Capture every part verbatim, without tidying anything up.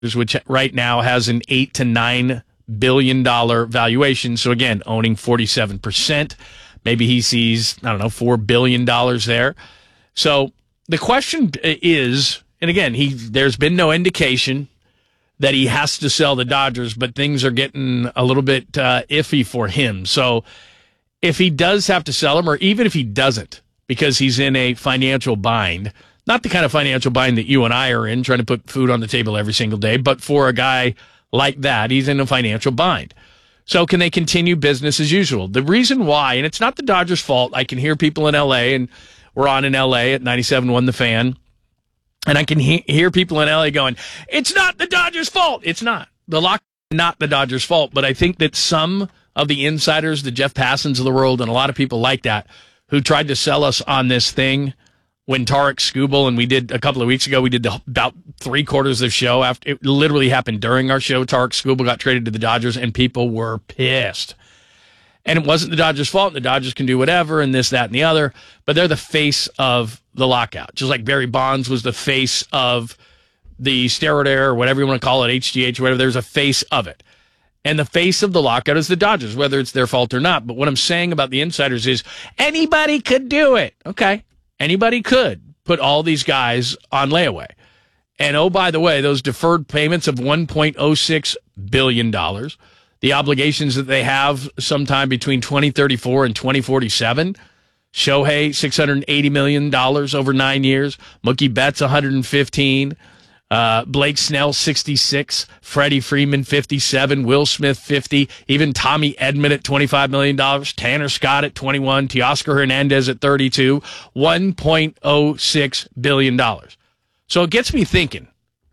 which right now has an eight to nine billion dollar valuation. So again, owning forty-seven percent. Maybe he sees, I don't know, four billion dollars there. So the question is, and again, he there's been no indication that he has to sell the Dodgers, but things are getting a little bit uh, iffy for him. So if he does have to sell them, or even if he doesn't, because he's in a financial bind, not the kind of financial bind that you and I are in, trying to put food on the table every single day, but for a guy like that, he's in a financial bind. So can they continue business as usual? The reason why, and it's not the Dodgers' fault, I can hear people in L A, and we're on in L A at ninety-seven point one The Fan, and I can he- hear people in L A going, it's not the Dodgers' fault. It's not. The lock not the Dodgers' fault, but I think that some of the insiders, the Jeff Passons of the world, and a lot of people like that, who tried to sell us on this thing when Tarek Skubal, and we did a couple of weeks ago, we did the, about three quarters of the show. After it literally happened during our show. Tarek Skubal got traded to the Dodgers, and people were pissed. And it wasn't the Dodgers' fault. The Dodgers can do whatever, and this, that, and the other. But they're the face of the lockout. Just like Barry Bonds was the face of the steroid era, or whatever you want to call it, H G H, whatever. There's a face of it. And the face of the lockout is the Dodgers, whether it's their fault or not. But what I'm saying about the insiders is anybody could do it. Okay. Anybody could put all these guys on layaway. And oh, by the way, those deferred payments of one point oh six billion dollars, the obligations that they have sometime between twenty thirty-four and twenty forty-seven, Shohei, six hundred eighty million dollars over nine years, Mookie Betts, one hundred fifteen, uh, Blake Snell, sixty-six, Freddie Freeman, fifty-seven, Will Smith, fifty, even Tommy Edman at twenty-five million dollars, Tanner Scott at twenty-one, Teoscar Hernandez at thirty-two, one point oh six billion dollars. So it gets me thinking,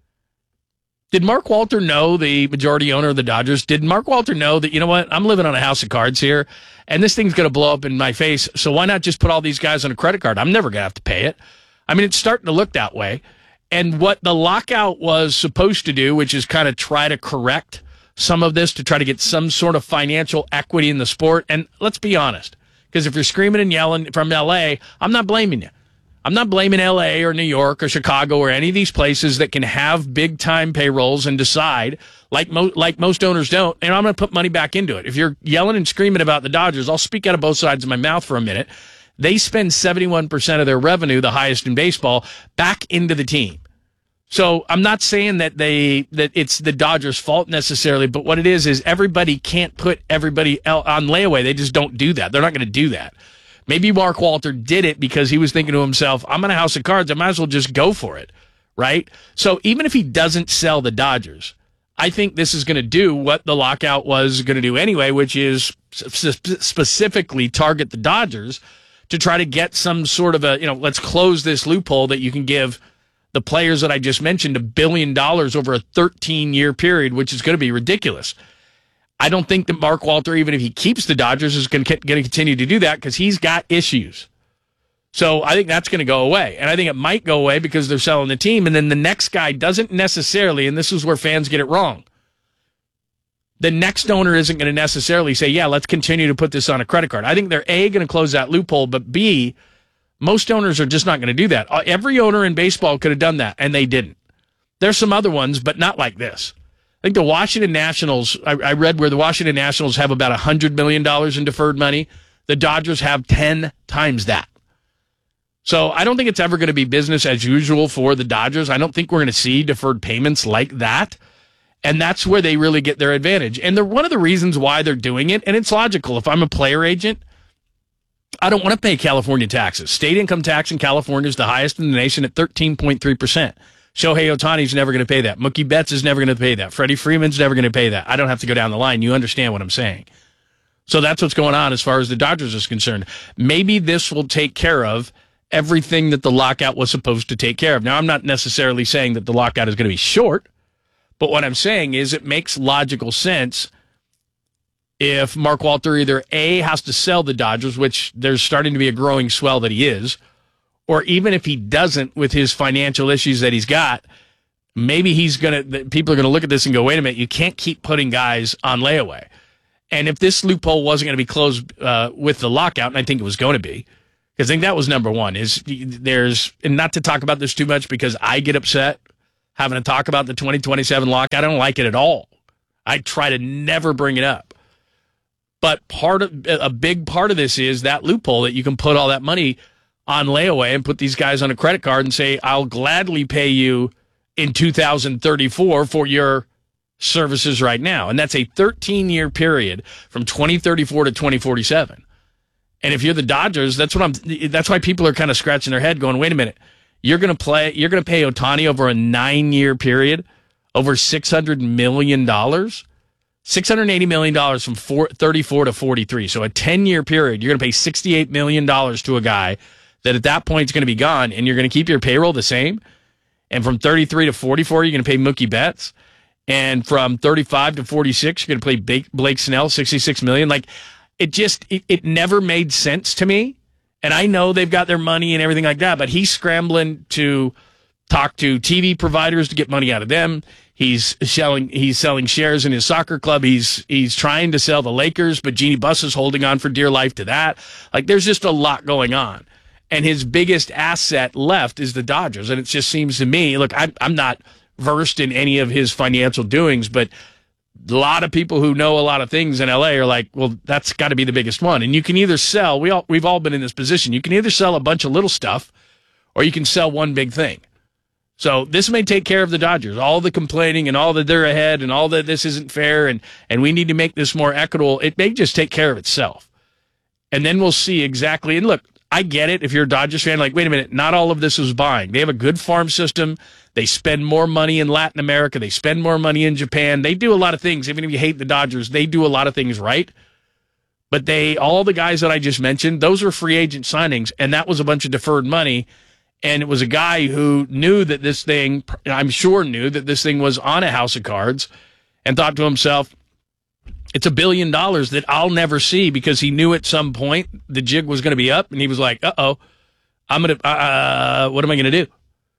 did Mark Walter know, the majority owner of the Dodgers, did Mark Walter know that, you know what, I'm living on a house of cards here, and this thing's going to blow up in my face, so why not just put all these guys on a credit card? I'm never going to have to pay it. I mean, it's starting to look that way. And what the lockout was supposed to do, which is kind of try to correct some of this, to try to get some sort of financial equity in the sport. And let's be honest, because if you're screaming and yelling from L A, I'm not blaming you. I'm not blaming L A or New York or Chicago or any of these places that can have big-time payrolls and decide, like, mo- like most owners don't, and I'm going to put money back into it. If you're yelling and screaming about the Dodgers, I'll speak out of both sides of my mouth for a minute. They spend seventy-one percent of their revenue, the highest in baseball, back into the team. So I'm not saying that they that it's the Dodgers' fault necessarily, but what it is is everybody can't put everybody on layaway. They just don't do that. They're not going to do that. Maybe Mark Walter did it because he was thinking to himself, I'm in a house of cards. I might as well just go for it, right? So even if he doesn't sell the Dodgers, I think this is going to do what the lockout was going to do anyway, which is specifically target the Dodgers to try to get some sort of a, you know, let's close this loophole that you can give the players that I just mentioned a billion dollars over a thirteen-year period, which is going to be ridiculous. I don't think that Mark Walter, even if he keeps the Dodgers, is going to, going to continue to do that because he's got issues. So I think that's going to go away. And I think it might go away because they're selling the team, and then the next guy doesn't necessarily, and this is where fans get it wrong, the next owner isn't going to necessarily say, yeah, let's continue to put this on a credit card. I think they're, A, going to close that loophole, but B, most owners are just not going to do that. Every owner in baseball could have done that, and they didn't. There's some other ones, but not like this. I think the Washington Nationals, I, I read where the Washington Nationals have about one hundred million dollars in deferred money. The Dodgers have ten times that. So I don't think it's ever going to be business as usual for the Dodgers. I don't think we're going to see deferred payments like that. And that's where they really get their advantage. And they're one of the reasons why they're doing it, and it's logical. If I'm a player agent, I don't want to pay California taxes. State income tax in California is the highest in the nation at thirteen point three percent. Shohei Ohtani's never going to pay that. Mookie Betts is never going to pay that. Freddie Freeman's never going to pay that. I don't have to go down the line. You understand what I'm saying. So that's what's going on as far as the Dodgers is concerned. Maybe this will take care of everything that the lockout was supposed to take care of. Now, I'm not necessarily saying that the lockout is going to be short, but what I'm saying is it makes logical sense if Mark Walter either A, has to sell the Dodgers, which there's starting to be a growing swell that he is, or even if he doesn't with his financial issues that he's got, maybe he's going to, people are going to look at this and go, wait a minute, you can't keep putting guys on layaway. And if this loophole wasn't going to be closed uh, with the lockout, and I think it was going to be, because I think that was number one, is there's, and not to talk about this too much because I get upset having to talk about the twenty twenty-seven lock. I don't like it at all. I try to never bring it up. But part of a big part of this is that loophole that you can put all that money on layaway and put these guys on a credit card and say, I'll gladly pay you in two thousand thirty-four for your services right now. And that's a thirteen-year period from twenty thirty-four to twenty forty-seven. And if you're the Dodgers, that's what I'm. That's why people are kind of scratching their head, going, "Wait a minute, you're going to play. You're going to pay Ohtani over a nine-year period, over six hundred million dollars, six hundred eighty million dollars from four, thirty-four to forty-three. So a ten-year period, you're going to pay sixty-eight million dollars to a guy that at that point is going to be gone, and you're going to keep your payroll the same. And from thirty-three to forty-four, you're going to pay Mookie Betts. And from thirty-five to forty-six, you're going to play Blake, Blake Snell, sixty-six million dollars. Like, it just, it, it never made sense to me. And I know they've got their money and everything like that, but he's scrambling to talk to T V providers to get money out of them. He's selling, he's selling shares in his soccer club. He's, he's trying to sell the Lakers, but Jeannie Buss is holding on for dear life to that. Like, there's just a lot going on. And his biggest asset left is the Dodgers. And it just seems to me, look, I'm, I'm not versed in any of his financial doings, but a lot of people who know a lot of things in L A are like, well, that's got to be the biggest one. And you can either sell, we all, we've all been in this position, you can either sell a bunch of little stuff or you can sell one big thing. So this may take care of the Dodgers. All the complaining and all that they're ahead and all that this isn't fair and, and we need to make this more equitable, it may just take care of itself. And then we'll see exactly. And look, I get it if you're a Dodgers fan, like, wait a minute, not all of this is buying. They have a good farm system. They spend more money in Latin America. They spend more money in Japan. They do a lot of things. Even if you hate the Dodgers, they do a lot of things right. But they, all the guys that I just mentioned, those were free agent signings, and that was a bunch of deferred money. And it was a guy who knew that this thing, I'm sure knew that this thing was on a house of cards and thought to himself, it's a billion dollars that I'll never see, because he knew at some point the jig was going to be up, and he was like, uh-oh, I'm going to, uh, what am I going to do?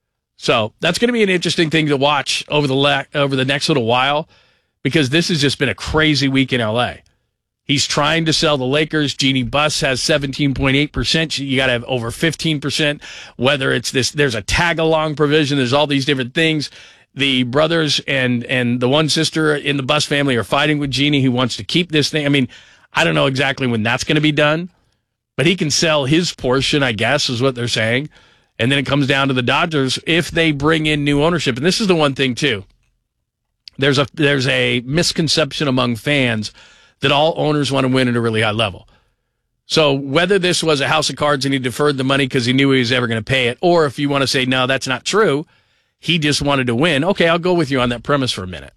So that's going to be an interesting thing to watch over the le- over the next little while, because this has just been a crazy week in L A. He's trying to sell the Lakers. Jeannie Buss has seventeen point eight percent. You got to have over fifteen percent, whether it's this, there's a tag-along provision, there's all these different things. The brothers and, and the one sister in the Buss family are fighting with Jeannie, who wants to keep this thing. I mean, I don't know exactly when that's going to be done, but he can sell his portion, I guess, is what they're saying. And then it comes down to the Dodgers if they bring in new ownership. And this is the one thing, too. There's a there's a misconception among fans that all owners want to win at a really high level. So whether this was a house of cards and he deferred the money because he knew he was ever going to pay it, or if you want to say, no, that's not true, he just wanted to win, okay, I'll go with you on that premise for a minute.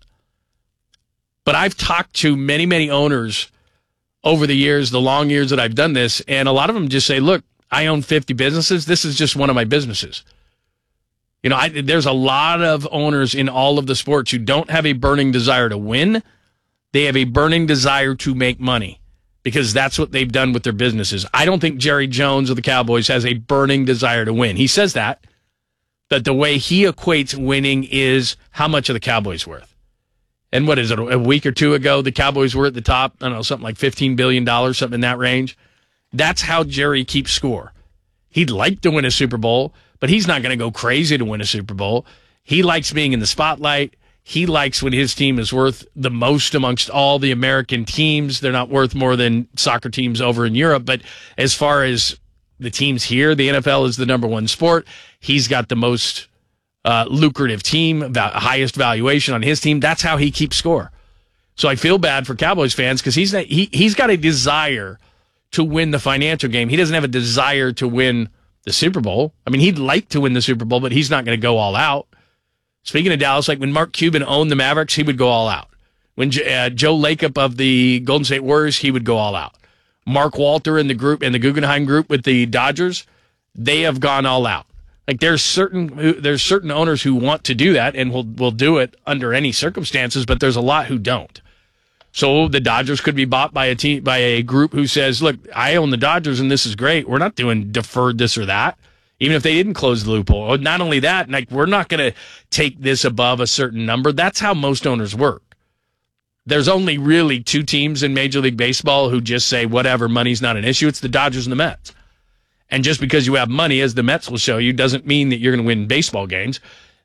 But I've talked to many, many owners over the years, the long years that I've done this, and a lot of them just say, look, I own fifty businesses. This is just one of my businesses. You know, I, there's a lot of owners in all of the sports who don't have a burning desire to win. They have a burning desire to make money, because that's what they've done with their businesses. I don't think Jerry Jones of the Cowboys has a burning desire to win. He says that, but the way he equates winning is how much are the Cowboys worth. And what is it, a week or two ago, the Cowboys were at the top, I don't know, something like fifteen billion dollars, something in that range. That's how Jerry keeps score. He'd like to win a Super Bowl, but he's not going to go crazy to win a Super Bowl. He likes being in the spotlight. He likes when his team is worth the most amongst all the American teams. They're not worth more than soccer teams over in Europe. But as far as the teams here, the N F L is the number one sport. He's got the most uh, lucrative team, va- highest valuation on his team. That's how he keeps score. So I feel bad for Cowboys fans, because he's not, he he's got a desire to win the financial game. He doesn't have a desire to win the Super Bowl. I mean, he'd like to win the Super Bowl, but he's not going to go all out. Speaking of Dallas, like when Mark Cuban owned the Mavericks, he would go all out. When uh, Joe Lacob of the Golden State Warriors, he would go all out. Mark Walter and the group and the Guggenheim Group with the Dodgers, they have gone all out. Like there's certain there's certain owners who want to do that and will will do it under any circumstances, but there's a lot who don't. So the Dodgers could be bought by a team, by a group who says, look, I own the Dodgers and this is great. We're not doing deferred this or that, even if they didn't close the loophole. Not only that, like we're not going to take this above a certain number. That's how most owners work. There's only really two teams in Major League Baseball who just say, whatever, money's not an issue. It's the Dodgers and the Mets. And just because you have money, as the Mets will show you, doesn't mean that you're going to win baseball games.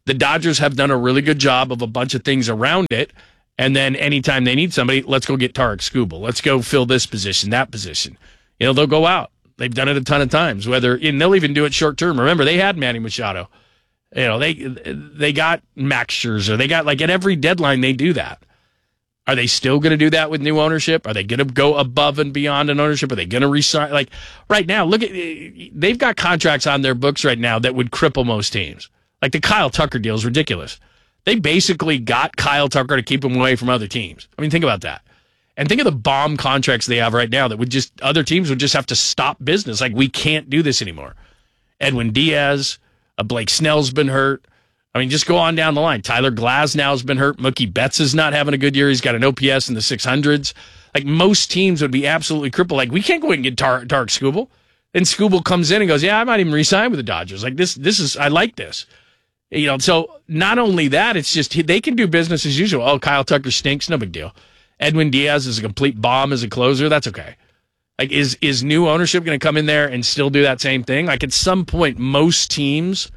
The Dodgers have done a really good job of a bunch of things around it. And then anytime they need somebody, let's go get Tarek Skubal. Let's go fill this position, that position. You know, they'll go out. They've done it a ton of times. Whether and they'll even do it short term. Remember, they had Manny Machado. You know, they they got Max Scherzer. They got, like, at every deadline they do that. Are they still going to do that with new ownership? Are they going to go above and beyond an ownership? Are they going to resign? Like, right now, look at, they've got contracts on their books right now that would cripple most teams. Like, the Kyle Tucker deal is ridiculous. They basically got Kyle Tucker to keep him away from other teams. I mean, think about that. And think of the bomb contracts they have right now that would just, other teams would just have to stop business. Like, we can't do this anymore. Edwin Diaz, uh, Blake Snell's been hurt. I mean, just go on down the line. Tyler Glasnow's been hurt. Mookie Betts is not having a good year. He's got an O P S in the six hundreds. Like, most teams would be absolutely crippled. Like, we can't go ahead and get Tar- Tarek Skubal. And Skubal comes in and goes, yeah, I might even re-sign with the Dodgers. Like, this, this is, I like this. You know, so not only that, it's just they can do business as usual. Oh, Kyle Tucker stinks. No big deal. Edwin Diaz is a complete bomb as a closer. That's okay. Like, is is new ownership going to come in there and still do that same thing? Like, at some point, most teams,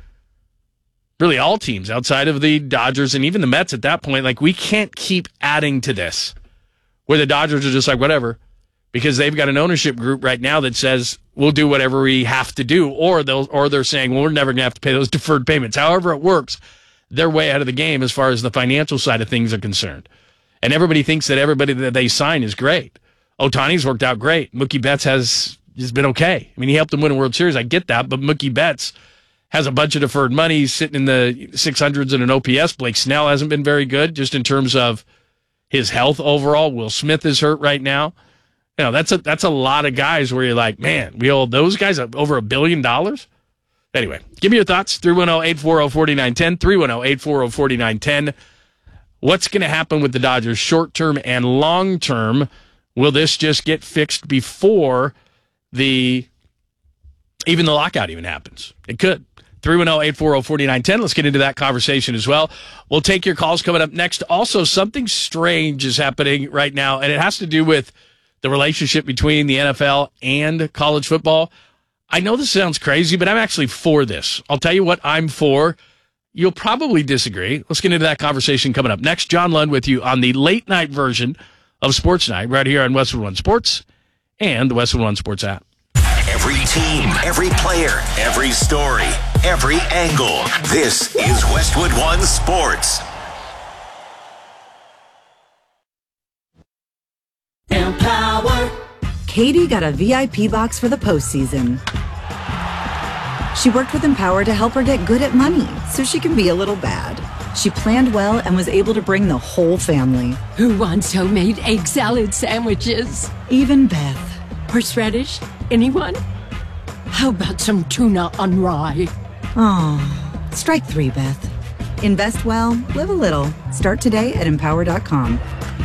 really all teams outside of the Dodgers and even the Mets at that point, like, we can't keep adding to this where the Dodgers are just like, whatever, because they've got an ownership group right now that says we'll do whatever we have to do, or they'll or they're saying, well, we're never going to have to pay those deferred payments. However it works, they're way out of the game as far as the financial side of things are concerned. And everybody thinks that everybody that they sign is great. Ohtani's worked out great. Mookie Betts has has been okay. I mean, he helped them win a World Series. I get that, but Mookie Betts has a bunch of deferred money. He's sitting in the six hundreds and an O P S. Blake Snell hasn't been very good just in terms of his health overall. Will Smith is hurt right now. You know, that's a that's a lot of guys where you're like, man, we owe those guys over a billion dollars. Anyway, give me your thoughts. three one zero, eight four zero, four nine one zero, three one zero, eight four zero, four nine one zero. What's going to happen with the Dodgers short term and long term? Will this just get fixed before the even the lockout even happens? It could. three one zero, eight four zero, four nine one zero. Let's get into that conversation as well. We'll take your calls coming up next. Also, something strange is happening right now, and it has to do with the relationship between the N F L and college football. I know this sounds crazy, but I'm actually for this. I'll tell you what I'm for. You'll probably disagree. Let's get into that conversation coming up next. John Lund with you on the late night version of Sports Night right here on Westwood One Sports and the Westwood One Sports app. Every team, every player, every story, every angle. This is Westwood One Sports. Empower. Katie got a V I P box for the postseason. She worked with Empower to help her get good at money so she can be a little bad. She planned well and was able to bring the whole family. Who wants homemade egg salad sandwiches? Even Beth. Horseradish? Anyone? How about some tuna on rye? Oh, strike three, Beth. Invest well, live a little. Start today at empower dot com.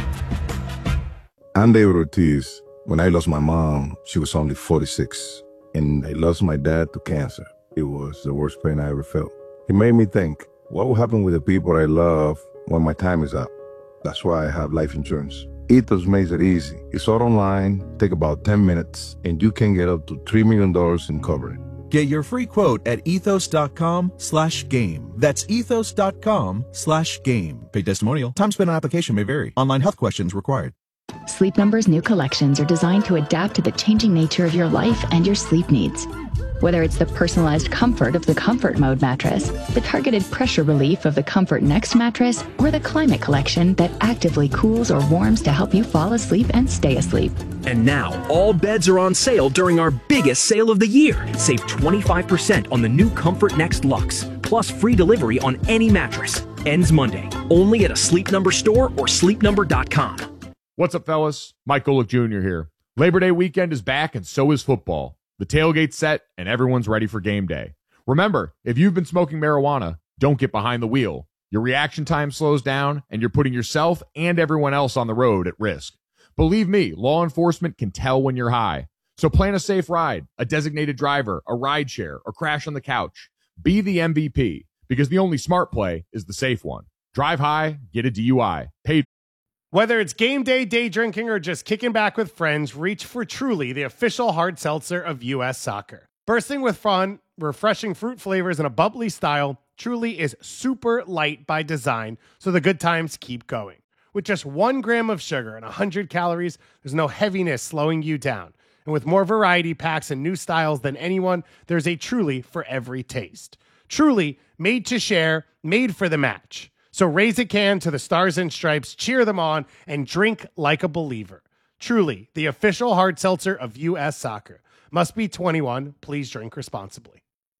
I'm David Ortiz. When I lost my mom, she was only forty-six. And I lost my dad to cancer. It was the worst pain I ever felt. It made me think, what will happen with the people I love when my time is up? That's why I have life insurance. Ethos makes it easy. It's all online, take about ten minutes, and you can get up to three million dollars in coverage. Get your free quote at ethos.com slash game. That's ethos.com slash game. Paid testimonial. Time spent on application may vary. Online health questions required. Sleep Number's new collections are designed to adapt to the changing nature of your life and your sleep needs. Whether it's the personalized comfort of the Comfort Mode mattress, the targeted pressure relief of the Comfort Next mattress, or the Climate Collection that actively cools or warms to help you fall asleep and stay asleep. And now, all beds are on sale during our biggest sale of the year. Save twenty-five percent on the new Comfort Next Luxe, plus free delivery on any mattress. Ends Monday, only at a Sleep Number store or sleep number dot com. What's up, fellas? Mike Golick Junior here. Labor Day weekend is back, and so is football. The tailgate's set, and everyone's ready for game day. Remember, if you've been smoking marijuana, don't get behind the wheel. Your reaction time slows down, and you're putting yourself and everyone else on the road at risk. Believe me, law enforcement can tell when you're high. So plan a safe ride, a designated driver, a ride share, or crash on the couch. Be the M V P, because the only smart play is the safe one. Drive high, get a D U I. Paid. Whether it's game day, day drinking, or just kicking back with friends, reach for Truly, the official hard seltzer of U S Soccer. Bursting with fun, refreshing fruit flavors, and a bubbly style, Truly is super light by design, so the good times keep going. With just one gram of sugar and one hundred calories, there's no heaviness slowing you down. And with more variety packs and new styles than anyone, there's a Truly for every taste. Truly, made to share, made for the match. So raise a can to the Stars and Stripes, cheer them on, and drink like a believer. Truly, the official hard seltzer of U S Soccer. Must be twenty-one. Please drink responsibly.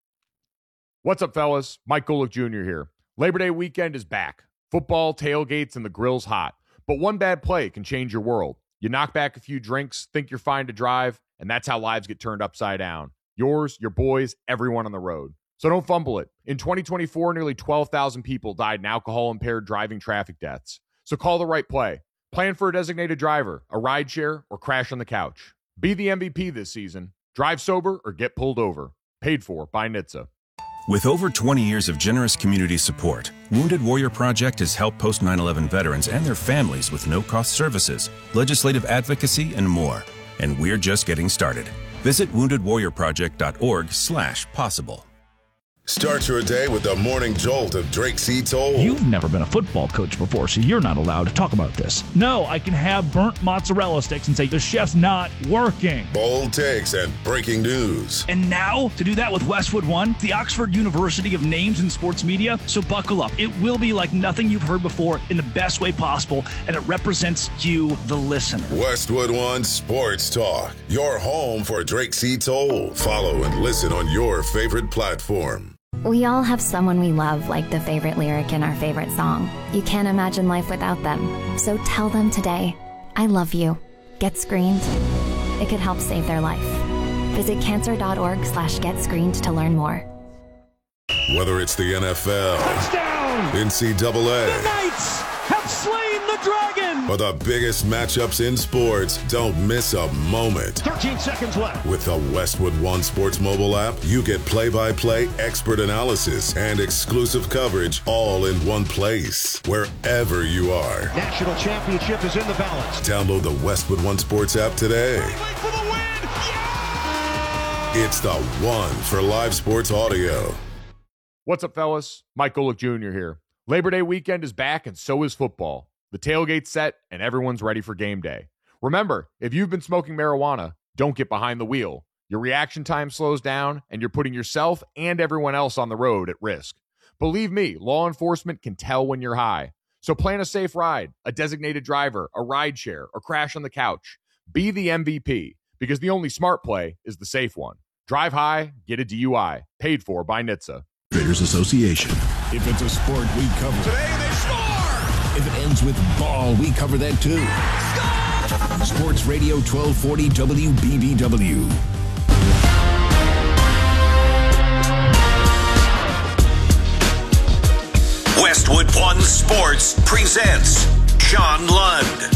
What's up, fellas? Mike Golick Junior here. Labor Day weekend is back. Football, tailgates, and the grill's hot. But one bad play can change your world. You knock back a few drinks, think you're fine to drive, and that's how lives get turned upside down. Yours, your boys, everyone on the road. So don't fumble it. In twenty twenty-four, nearly twelve thousand people died in alcohol-impaired driving traffic deaths. So call the right play. Plan for a designated driver, a rideshare, or crash on the couch. Be the M V P this season. Drive sober or get pulled over. Paid for by N H T S A. With over twenty years of generous community support, Wounded Warrior Project has helped post nine eleven veterans and their families with no-cost services, legislative advocacy, and more. And we're just getting started. Visit wounded warrior project dot org slash possible. Start your day with the morning jolt of Drake C. Toll. You've never been a football coach before, so you're not allowed to talk about this. No, I can have burnt mozzarella sticks and say the chef's not working. Bold takes and breaking news. And now, to do that with Westwood One, the Oxford University of Names in Sports Media. So buckle up. It will be like nothing you've heard before in the best way possible, and it represents you, the listener. Westwood One Sports Talk, your home for Drake C. Toll. Follow and listen on your favorite platform. We all have someone we love, like the favorite lyric in our favorite song. You can't imagine life without them. So tell them today, I love you. Get screened. It could help save their life. Visit cancer.org slash get screened to learn more. Whether it's the N F L, touchdown, N C double A, the Knights have slain the dragon, or the biggest matchups in sports, don't miss a moment. thirteen seconds left. With the Westwood One Sports mobile app, you get play-by-play, expert analysis, and exclusive coverage all in one place, wherever you are. National championship is in the balance. Download the Westwood One Sports app today. For the win. Yeah! It's the one for live sports audio. What's up, fellas? Mike Golick Junior here. Labor Day weekend is back, and so is football. The tailgate's set, and everyone's ready for game day. Remember, if you've been smoking marijuana, don't get behind the wheel. Your reaction time slows down, and you're putting yourself and everyone else on the road at risk. Believe me, law enforcement can tell when you're high. So plan a safe ride, a designated driver, a ride share, or crash on the couch. Be the M V P, because the only smart play is the safe one. Drive high, get a D U I. Paid for by N H T S A. Traders Association. If it's a sport, we cover it. Today they score! If it ends with ball, we cover that too. Score! Sports Radio twelve forty W B B W. Westwood One Sports presents John Lund.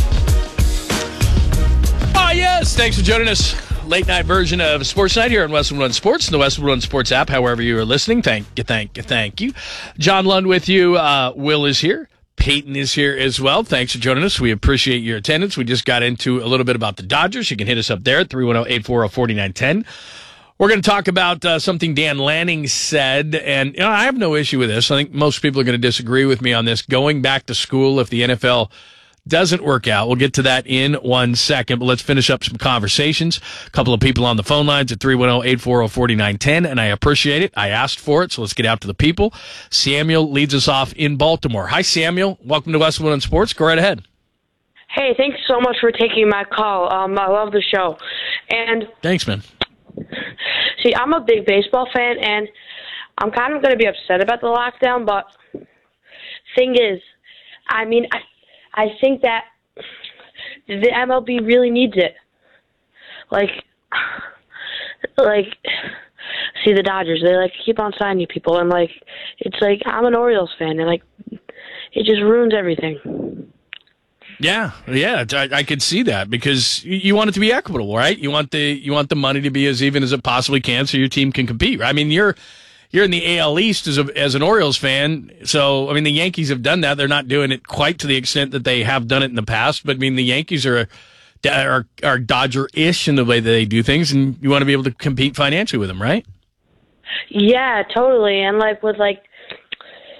Ah, yes. Thanks for joining us. Late night version of Sports Night here on Westwood One Sports and the Westwood One Sports app, however you are listening. Thank you, thank you, thank you. John Lund with you. Uh, Will is here. Peyton is here as well. Thanks for joining us. We appreciate your attendance. We just got into a little bit about the Dodgers. You can hit us up there at three one zero, eight four zero, four nine one zero. We're going to talk about uh, something Dan Lanning said, and you know, I have no issue with this. I think most people are going to disagree with me on this. Going back to school if the N F L doesn't work out. We'll get to that in one second, but let's finish up some conversations. A couple of people on the phone lines at three one zero, eight four zero, four nine one zero, and I appreciate it. I asked for it, so let's get out to the people. Samuel leads us off in Baltimore. Hi, Samuel. Welcome to Westwood One Sports. Go right ahead. Hey, thanks so much for taking my call. Um, I love the show. And thanks, man. See, I'm a big baseball fan, and I'm kind of going to be upset about the lockdown, but thing is, I mean, I I think that the M L B really needs it. Like, like, see the Dodgers, they like keep on signing people, and like, it's like I'm an Orioles fan, and like, it just ruins everything. Yeah, yeah, I, I could see that because you want it to be equitable, right? You want the you want the money to be as even as it possibly can, so your team can compete. Right? I mean, you're. You're in the A L East as a, as an Orioles fan, so I mean the Yankees have done that. They're not doing it quite to the extent that they have done it in the past, but I mean the Yankees are are, are Dodger-ish in the way that they do things, and you want to be able to compete financially with them, right? Yeah, totally. And like with like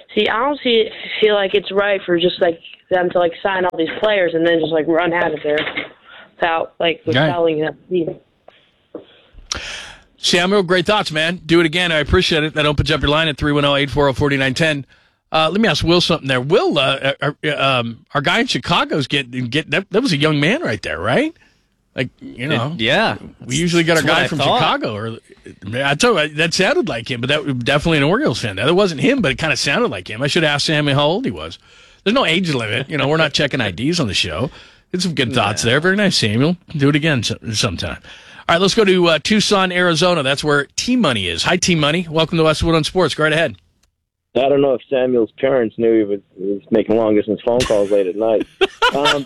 See, I don't see it, feel like it's right for just like them to like sign all these players and then just like run out of there without like with Right. selling them. Samuel, great thoughts, man. Do it again. I appreciate it. That opens up your line at three one zero, eight four zero, four nine one zero. Uh, let me ask Will something there. Will, uh, our, um, our guy in Chicago's getting get that, that was a young man right there, right? Like, you know, It- yeah. we usually get our That's what guy I from thought. Chicago. Or I told you that sounded like him, but that was definitely an Orioles fan. That wasn't him, but it kind of sounded like him. I should have asked Sammy how old he was. There's no age limit. You know, we're not checking I Ds on the show. It's some good thoughts there. Very nice, Samuel. Do it again so- sometime. All right, let's go to uh, Tucson, Arizona. That's where T-Money is. Hi, T-Money. Welcome to Westwood on Sports. Go right ahead. I don't know if Samuel's parents knew he was, he was making long-distance phone calls late at night. Um,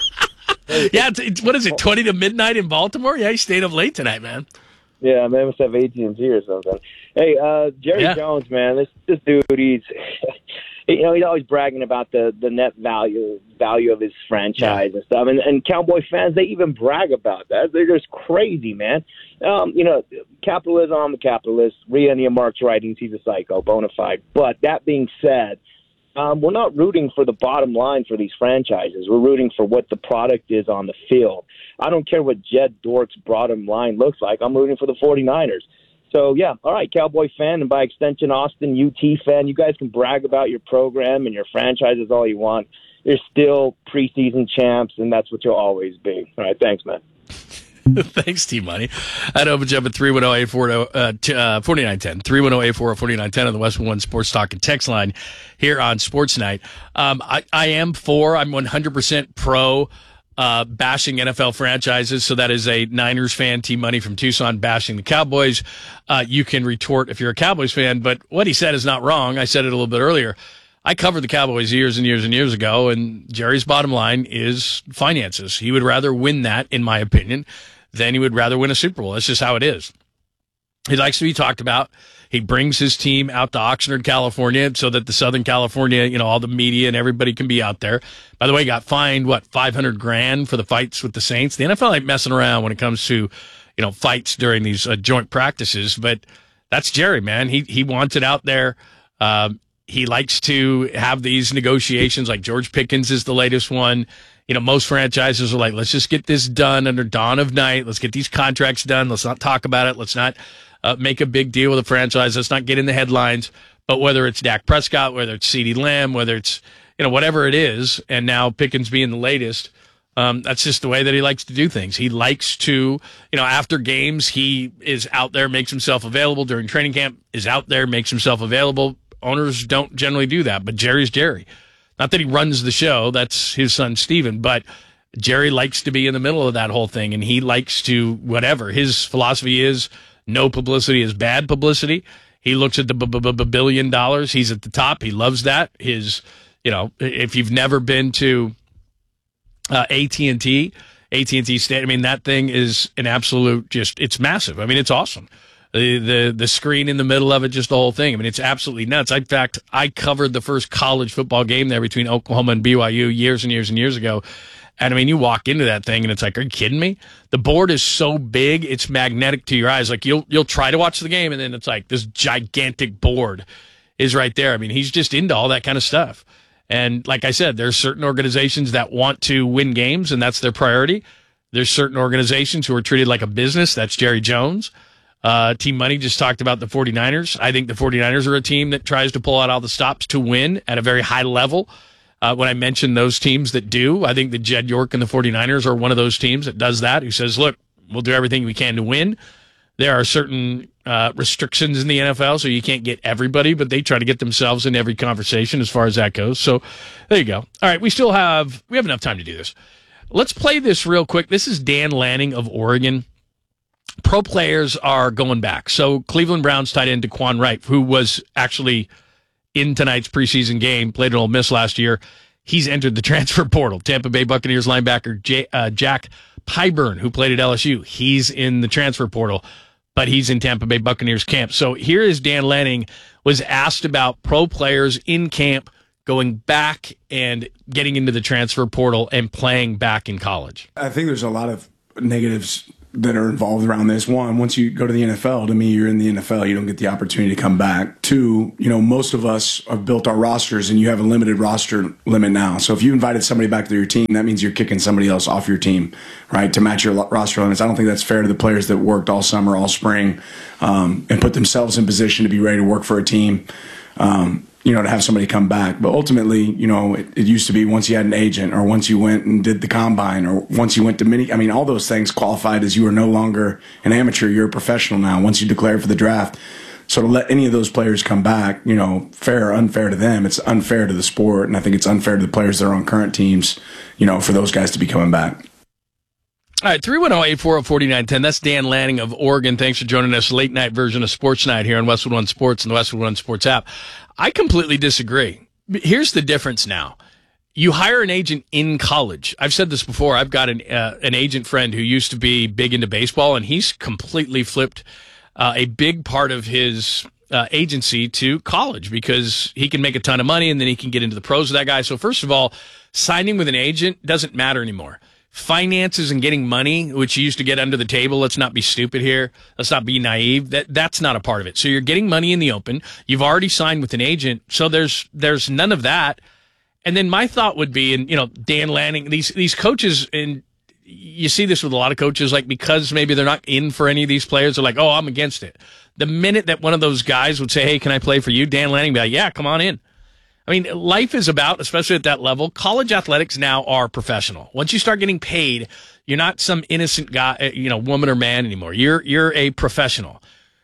Yeah, it's, it's, what is it, twenty to midnight in Baltimore? Yeah, he stayed up late tonight, man. yeah, they must have A T and T or something. Hey, uh, Jerry Yeah. Jones, man, this this dude, he's you know he's always bragging about the, the net value value of his franchise and stuff, and and Cowboy fans, they even brag about that. They're just crazy, man. Um, you know, capitalism. I'm a capitalist. Read any of Mark's writings. He's a psycho, bona fide. But that being said. Um, we're not rooting for the bottom line for these franchises. We're rooting for what the product is on the field. I don't care what Jed Dork's bottom line looks like. I'm rooting for the 49ers. So, yeah, all right, Cowboy fan, and by extension, Austin U T fan, you guys can brag about your program and your franchises all you want. You're still preseason champs, and that's what you'll always be. All right, thanks, man. Thanks, T-Money. That opens up at three one zero, eight four zero, four nine one zero. three one zero, eight four zero, four nine one zero on the Westwood One Sports Talk and text line here on Sports Night. Um, I, I am for, I'm one hundred percent pro uh, bashing N F L franchises. So that is a Niners fan, T-Money from Tucson, bashing the Cowboys. Uh, you can retort if you're a Cowboys fan, but what he said is not wrong. I said it a little bit earlier. I covered the Cowboys years and years and years ago, and Jerry's bottom line is finances. He would rather win that, in my opinion, than he would rather win a Super Bowl. That's just how it is. He likes to be talked about. He brings his team out to Oxnard, California, so that the Southern California, you know, all the media and everybody can be out there. By the way, got fined, what, five hundred grand for the fights with the Saints? The N F L ain't messing around when it comes to, you know, fights during these uh, joint practices, but that's Jerry, man. He, he wants it out there. Um, he likes to have these negotiations, like George Pickens is the latest one. You know, most franchises are like, let's just get this done under dawn of night. Let's get these contracts done. Let's not talk about it. Let's not uh, make a big deal with the franchise. Let's not get in the headlines. But whether it's Dak Prescott, whether it's CeeDee Lamb, whether it's, you know, whatever it is, and now Pickens being the latest, um, that's just the way that he likes to do things. He likes to, you know, after games, he is out there, makes himself available during training camp, is out there, makes himself available. Owners don't generally do that, but Jerry's Jerry. Not that he runs the show, that's his son, Steven, but Jerry likes to be in the middle of that whole thing, and he likes to, whatever. His philosophy is no publicity is bad publicity. He looks at the b- b- b- billion dollars. He's at the top. He loves that. His, you know, if you've never been to uh, A T and T, A T and T State, I mean, that thing is an absolute just, it's massive. I mean, it's awesome. The, the the screen in the middle of it, just the whole thing. I mean, it's absolutely nuts. In fact, I covered the first college football game there between Oklahoma and B Y U years and years and years ago. And I mean, you walk into that thing and it's like, are you kidding me? The board is so big, it's magnetic to your eyes. Like you'll you'll try to watch the game and then it's like this gigantic board is right there. I mean, he's just into all that kind of stuff. And like I said, there's certain organizations that want to win games and that's their priority. There's certain organizations who are treated like a business. That's Jerry Jones. Uh, Team Money just talked about the 49ers. I think the 49ers are a team that tries to pull out all the stops to win at a very high level. Uh, when I mentioned those teams that do, I think that Jed York and the 49ers are one of those teams that does that, who says, look, we'll do everything we can to win. There are certain uh, restrictions in the N F L, so you can't get everybody, but they try to get themselves in every conversation as far as that goes. So there you go. All right, we still have, we have enough time to do this. Let's play this real quick. This is Dan Lanning of Oregon. Pro players are going back. So Cleveland Browns tight end Daquan Wright, who was actually in tonight's preseason game, played at Ole Miss last year. He's entered the transfer portal. Tampa Bay Buccaneers linebacker J, uh, Jack Pyburn, who played at L S U, he's in the transfer portal, but he's in Tampa Bay Buccaneers camp. So here is Dan Lanning was asked about pro players in camp going back and getting into the transfer portal and playing back in college. I think there's a lot of negatives that are involved around this. One, once you go to the N F L, to me, you're in the N F L. You don't get the opportunity to come back. Two, you know, most of us have built our rosters, and you have a limited roster limit now. So if you invited somebody back to your team, that means you're kicking somebody else off your team, right, to match your roster limits. I don't think that's fair to the players that worked all summer, all spring, um, and put themselves in position to be ready to work for a team. Um, you know, to have somebody come back. But ultimately, you know, it, it used to be once you had an agent, or once you went and did the combine, or once you went to mini, I mean, all those things qualified as you are no longer an amateur, you're a professional now, once you declared for the draft. So to let any of those players come back, you know, fair or unfair to them, it's unfair to the sport, and I think it's unfair to the players that are on current teams, you know, for those guys to be coming back. All right, three one zero, eight four zero, four nine one zero. That's Dan Lanning of Oregon. Thanks for joining us. Late night version of Sports Night here on Westwood One Sports and the Westwood One Sports app. I completely disagree. Here's the difference now. You hire an agent in college. I've said this before. I've got an uh, an agent friend who used to be big into baseball, and he's completely flipped uh, a big part of his uh, agency to college because he can make a ton of money, and then he can get into the pros with that guy. So first of all, signing with an agent doesn't matter anymore. Finances and getting money, which you used to get under the table, let's not be stupid here. Let's not be naive. That that's not a part of it. So you're getting money in the open. You've already signed with an agent, so there's there's none of that. And then my thought would be, and you know, Dan Lanning, these these coaches, and you see this with a lot of coaches, like because maybe they're not in for any of these players, they're like, oh, I'm against it. The minute that one of those guys would say, hey, can I play for you? Dan Lanning would be like, yeah, come on in. I mean, life is about, especially at that level, college athletics now are professional. Once you start getting paid, you're not some innocent guy, you know, woman or man anymore. You're, you're a professional.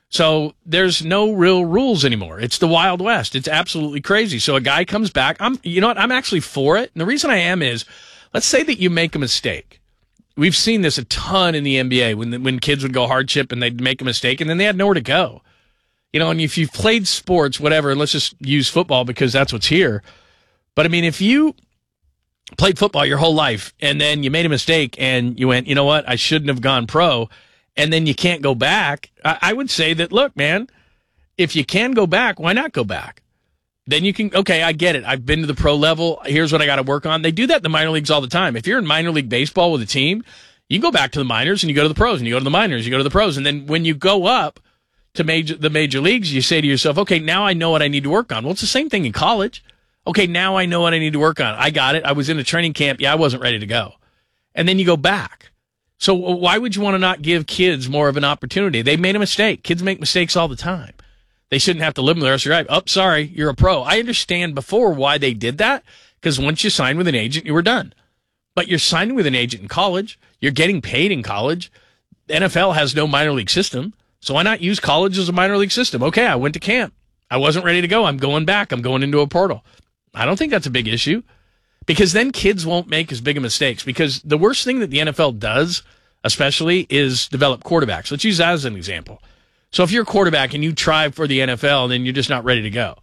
So there's no real rules anymore. It's the Wild West. It's absolutely crazy. So a guy comes back. I'm, you know what? I'm actually for it. And the reason I am is, let's say that you make a mistake. We've seen this a ton in the N B A when, when kids would go hardship and they'd make a mistake and then they had nowhere to go. You know, and if you've played sports, whatever, and let's just use football because that's what's here. But, I mean, if you played football your whole life and then you made a mistake and you went, you know what, I shouldn't have gone pro, and then you can't go back, I, I would say that, look, man, if you can go back, why not go back? Then you can, okay, I get it. I've been to the pro level. Here's what I got to work on. They do that in the minor leagues all the time. If you're in minor league baseball with a team, you go back to the minors and you go to the pros, and you go to the minors, you go to the pros. And then when you go up to major, the major leagues, you say to yourself, okay, now I know what I need to work on. Well, it's the same thing in college. Okay, now I know what I need to work on. I got it. I was in a training camp. Yeah, I wasn't ready to go. And then you go back. So why would you want to not give kids more of an opportunity? They made a mistake. Kids make mistakes all the time. They shouldn't have to live with the rest of their life. Oh, sorry, you're a pro. I understand before why they did that, because once you signed with an agent, you were done. But you're signing with an agent in college. You're getting paid in college. The N F L has no minor league system. So why not use college as a minor league system? Okay, I went to camp. I wasn't ready to go. I'm going back. I'm going into a portal. I don't think that's a big issue because then kids won't make as big of mistakes, because the worst thing that the N F L does, especially, is develop quarterbacks. Let's use that as an example. So if you're a quarterback and you try for the N F L, then you're just not ready to go.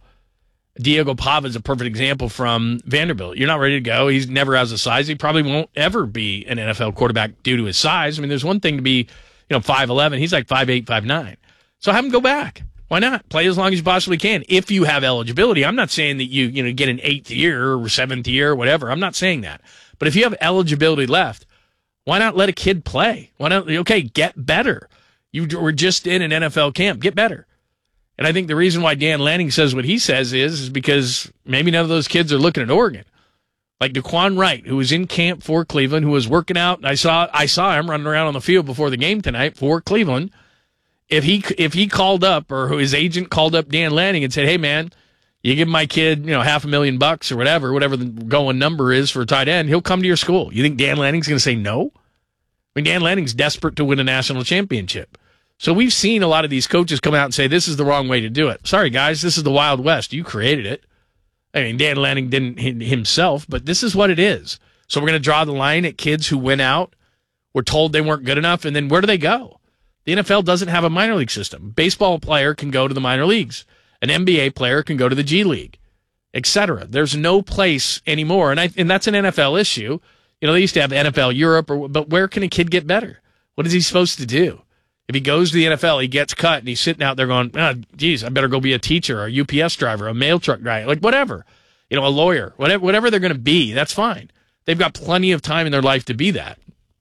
Diego Pava is a perfect example from Vanderbilt. You're not ready to go. He's never has the size. He probably won't ever be an N F L quarterback due to his size. I mean, there's one thing to be, you know, five eleven. He's like five eight, five nine. So have him go back. Why not? Play as long as you possibly can. If you have eligibility. I'm not saying that you, you know, get an eighth year or seventh year or whatever. I'm not saying that. But if you have eligibility left, why not let a kid play? Why not? Okay, get better. You were just in an N F L camp. Get better. And I think the reason why Dan Lanning says what he says is, is because maybe none of those kids are looking at Oregon. Like Daquan Wright, who was in camp for Cleveland, who was working out. I saw I saw him running around on the field before the game tonight for Cleveland. If he if he called up, or his agent called up Dan Lanning and said, "Hey man, you give my kid, you know, half a million bucks or whatever, whatever the going number is for a tight end, he'll come to your school." You think Dan Lanning's going to say no? I mean, Dan Lanning's desperate to win a national championship. So we've seen a lot of these coaches come out and say, this is the wrong way to do it. Sorry, guys, this is the Wild West. You created it. I mean, Dan Lanning didn't himself, but this is what it is. So we're going to draw the line at kids who went out, were told they weren't good enough, and then where do they go? The N F L doesn't have a minor league system. Baseball player can go to the minor leagues. An N B A player can go to the G League, et cetera. There's no place anymore, and I and that's an N F L issue. You know, they used to have N F L Europe, or, but where can a kid get better? What is he supposed to do? If he goes to the N F L, he gets cut, and he's sitting out there going, oh, geez, I better go be a teacher or a U P S driver, a mail truck driver, like whatever. You know, a lawyer, whatever, whatever they're going to be, that's fine. They've got plenty of time in their life to be that.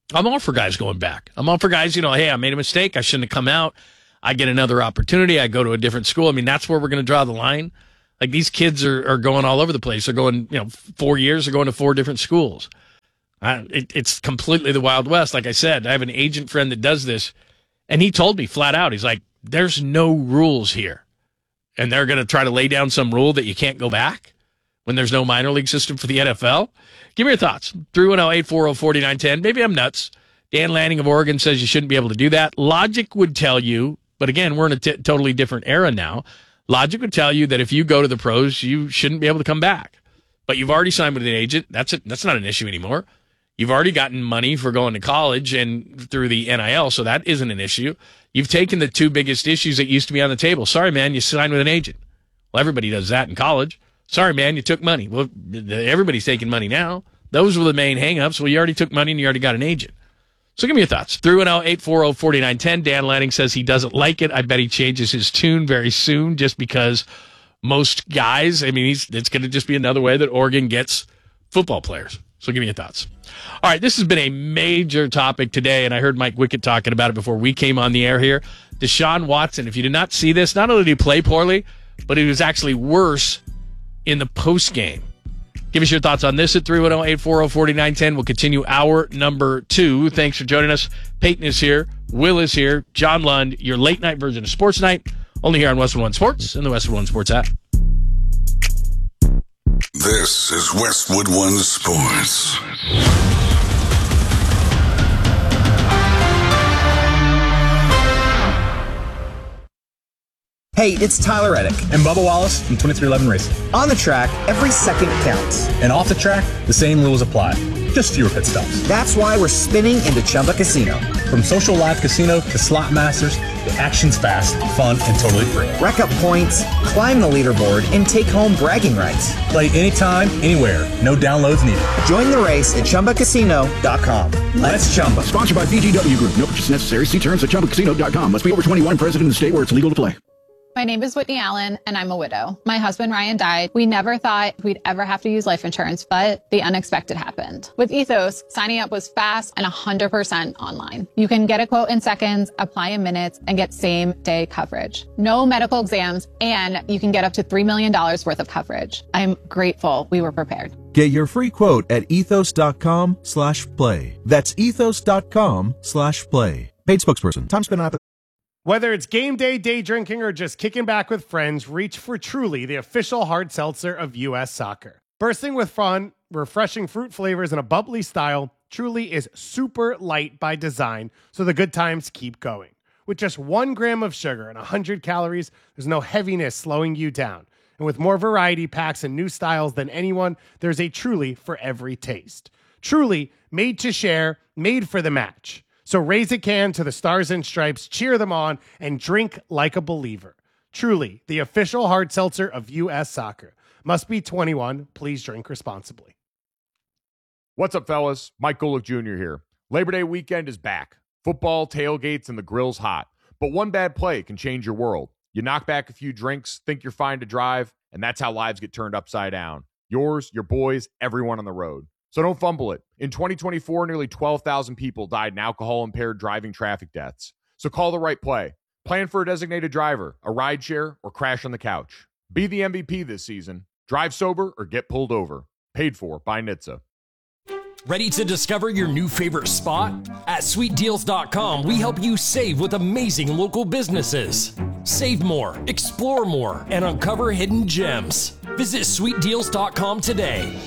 I'm all for guys going back. I'm all for guys, you know, hey, I made a mistake. I shouldn't have come out. I get another opportunity. I go to a different school. I mean, that's where we're going to draw the line. Like, these kids are, are going all over the place. They're going, you know, four years, they're going to four different schools. Uh, it, it's completely the Wild West. Like I said, I have an agent friend that does this, and he told me flat out, he's like, there's no rules here. And they're going to try to lay down some rule that you can't go back when there's no minor league system for the N F L. Give me your thoughts. three one zero, eight four zero, four nine one zero. Maybe I'm nuts. Dan Lanning of Oregon says you shouldn't be able to do that. Logic would tell you, but again, we're in a t- totally different era now. Logic would tell you that if you go to the pros, you shouldn't be able to come back. But you've already signed with an agent. That's a, that's not an issue anymore. You've already gotten money for going to college and through the N I L, so that isn't an issue. You've taken the two biggest issues that used to be on the table. Sorry, man, you signed with an agent. Well, everybody does that in college. Sorry, man, you took money. Well, everybody's taking money now. Those were the main hang-ups. Well, you already took money and you already got an agent. So give me your thoughts. three one zero, eight four zero, four nine one zero. Dan Lanning says he doesn't like it. I bet he changes his tune very soon just because most guys, I mean, he's, it's going to just be another way that Oregon gets football players. So give me your thoughts. All right, this has been a major topic today, and I heard Mike Wickett talking about it before we came on the air here. Deshaun Watson, if you did not see this, not only did he play poorly, but he was actually worse in the postgame. Give us your thoughts on this at three one zero, eight four zero, four nine one zero. We'll continue hour number two. Thanks for joining us. Peyton is here. Will is here. John Lund, your late night version of Sports Night, only here on Westwood One Sports and the Westwood One Sports app. This is Westwood One Sports. Hey, it's Tyler Reddick and Bubba Wallace from twenty-three eleven Racing. On the track, every second counts. And off the track, the same rules apply. Just fewer pit stops. That's why we're spinning into Chumba Casino. From social live casino to slot masters, the action's fast, fun, and totally free. Rack up points, climb the leaderboard, and take home bragging rights. Play anytime, anywhere. No downloads needed. Join the race at Chumba Casino dot com. Let's Chumba. Sponsored by B G W Group. No purchase necessary. See terms at Chumba Casino dot com. Must be over twenty-one, present in the state where it's legal to play. My name is Whitney Allen, and I'm a widow. My husband, Ryan, died. We never thought we'd ever have to use life insurance, but the unexpected happened. With Ethos, signing up was fast and one hundred percent online. You can get a quote in seconds, apply in minutes, and get same-day coverage. No medical exams, and you can get up to three million dollars worth of coverage. I'm grateful we were prepared. Get your free quote at ethos.com slash play. That's ethos.com slash play. Paid spokesperson. Time spent on Whether it's game day, day drinking, or just kicking back with friends, reach for Truly, the official hard seltzer of U S Soccer. Bursting with fun, refreshing fruit flavors, and a bubbly style, Truly is super light by design, so the good times keep going. With just one gram of sugar and one hundred calories, there's no heaviness slowing you down. And with more variety packs and new styles than anyone, there's a Truly for every taste. Truly, made to share, made for the match. So raise a can to the Stars and Stripes, cheer them on, and drink like a believer. Truly, the official hard seltzer of U S Soccer. Must be twenty-one. Please drink responsibly. What's up, fellas? Mike Golick Junior here. Labor Day weekend is back. Football, tailgates, and the grill's hot. But one bad play can change your world. You knock back a few drinks, think you're fine to drive, and that's how lives get turned upside down. Yours, your boys, everyone on the road. So don't fumble it. In twenty twenty-four, nearly twelve thousand people died in alcohol-impaired driving traffic deaths. So call the right play. Plan for a designated driver, a rideshare, or crash on the couch. Be the M V P this season. Drive sober or get pulled over. Paid for by N H T S A. Ready to discover your new favorite spot? At sweet deals dot com, we help you save with amazing local businesses. Save more, explore more, and uncover hidden gems. Visit sweet deals dot com today.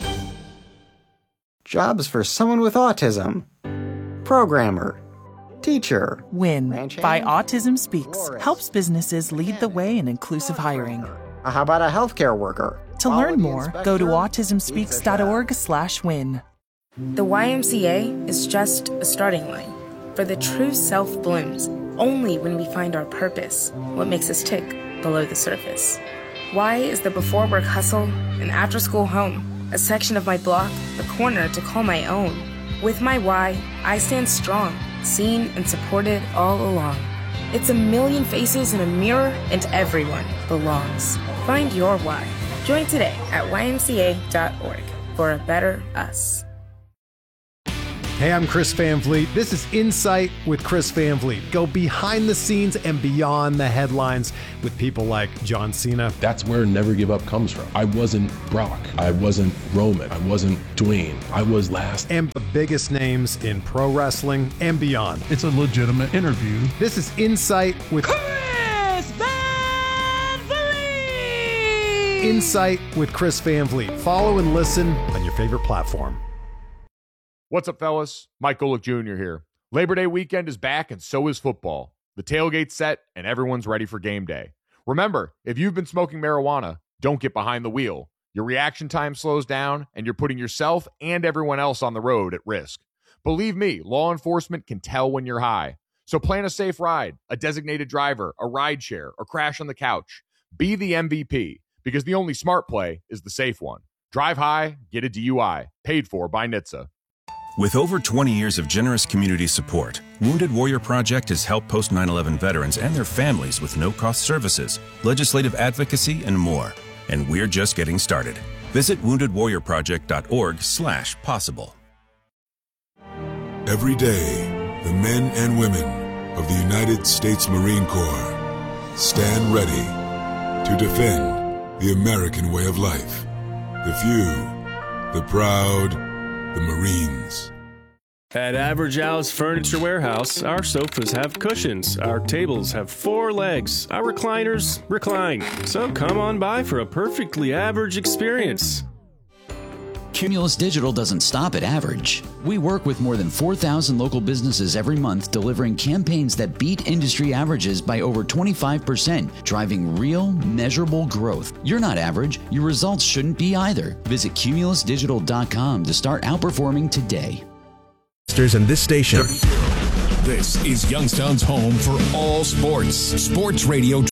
Jobs for someone with autism. Programmer. Teacher. WIN by Autism Speaks helps businesses lead the way in inclusive hiring. How about a healthcare worker? To learn more, go to autism speaks dot org slash win. The Y M C A is just a starting line. For the true self blooms only when we find our purpose, what makes us tick below the surface. Y is the before work hustle, an after school home, a section of my block, a corner to call my own. With my Y, I stand strong, seen and supported all along. It's a million faces in a mirror, and everyone belongs. Find your why. Join today at y m c a dot org for a better us. Hey, I'm Chris Van Vliet. This is Insight with Chris Van Vliet. Go behind the scenes and beyond the headlines with people like John Cena. That's where Never Give Up comes from. I wasn't Brock. I wasn't Roman. I wasn't Dwayne. I was last. And the biggest names in pro wrestling and beyond. It's a legitimate interview. This is Insight with Chris Van Vliet! Insight with Chris Van Vliet. Follow and listen on your favorite platform. What's up, fellas? Mike Golick Junior here. Labor Day weekend is back, and so is football. The tailgate's set, and everyone's ready for game day. Remember, if you've been smoking marijuana, don't get behind the wheel. Your reaction time slows down, and you're putting yourself and everyone else on the road at risk. Believe me, law enforcement can tell when you're high. So plan a safe ride, a designated driver, a ride share, or crash on the couch. Be the M V P, because the only smart play is the safe one. Drive high, get a D U I. Paid for by N H T S A. With over twenty years of generous community support, Wounded Warrior Project has helped post nine eleven veterans and their families with no-cost services, legislative advocacy, and more. And we're just getting started. Visit wounded warrior project dot org slash possible. Every day, the men and women of the United States Marine Corps stand ready to defend the American way of life. The few, the proud, the Marines. At Average Al's Furniture Warehouse, our sofas have cushions, our tables have four legs, our recliners recline. So come on by for a perfectly average experience. Cumulus Digital doesn't stop at average. We work with more than four thousand local businesses every month, delivering campaigns that beat industry averages by over twenty-five percent, driving real, measurable growth. You're not average. Your results shouldn't be either. Visit cumulus digital dot com to start outperforming today. And this station. This is Youngstown's home for all sports. Sports Radio